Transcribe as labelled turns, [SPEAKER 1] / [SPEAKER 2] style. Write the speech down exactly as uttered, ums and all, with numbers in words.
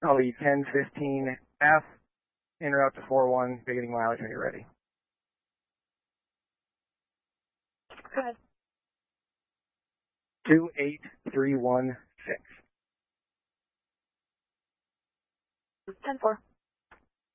[SPEAKER 1] I'll be ten fifteen F, en route to four one, beginning mileage when you're ready.
[SPEAKER 2] Go ahead.
[SPEAKER 1] two eight three one six.
[SPEAKER 2] ten four.